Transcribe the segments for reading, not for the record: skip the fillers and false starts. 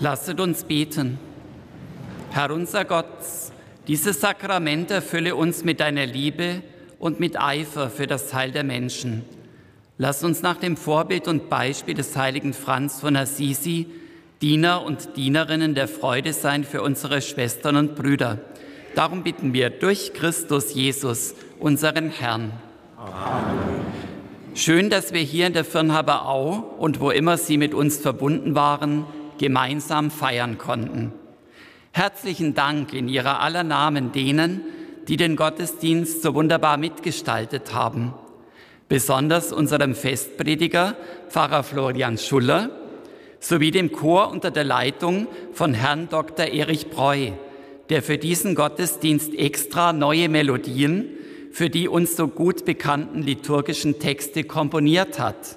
Lasset uns beten. Herr unser Gott, dieses Sakrament erfülle uns mit deiner Liebe und mit Eifer für das Heil der Menschen. Lass uns nach dem Vorbild und Beispiel des heiligen Franz von Assisi Diener und Dienerinnen der Freude sein für unsere Schwestern und Brüder. Darum bitten wir durch Christus Jesus, unseren Herrn. Amen. Schön, dass wir hier in der Firnhaber Au und wo immer Sie mit uns verbunden waren, gemeinsam feiern konnten. Herzlichen Dank in Ihrer aller Namen denen, die den Gottesdienst so wunderbar mitgestaltet haben. Besonders unserem Festprediger, Pfarrer Florian Schuller, sowie dem Chor unter der Leitung von Herrn Dr. Erich Breu, der für diesen Gottesdienst extra neue Melodien für die uns so gut bekannten liturgischen Texte komponiert hat.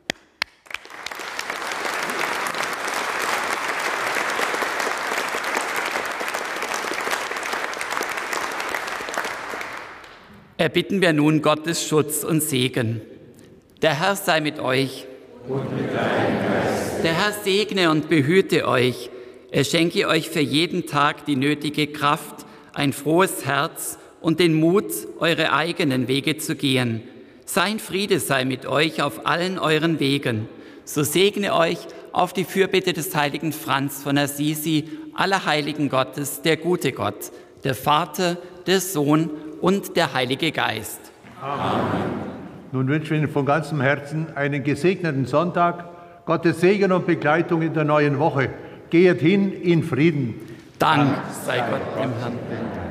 Erbitten wir nun Gottes Schutz und Segen. Der Herr sei mit euch. Und mit deinem Geist. Der Herr segne und behüte euch. Er schenke euch für jeden Tag die nötige Kraft, ein frohes Herz und den Mut, eure eigenen Wege zu gehen. Sein Friede sei mit euch auf allen euren Wegen. So segne euch auf die Fürbitte des heiligen Franz von Assisi, aller Heiligen Gottes, der gute Gott, der Vater, der Sohn und der Heilige Geist. Amen. Nun wünschen wir Ihnen von ganzem Herzen einen gesegneten Sonntag, Gottes Segen und Begleitung in der neuen Woche. Geht hin in Frieden. Dank sei Gott dem Herrn.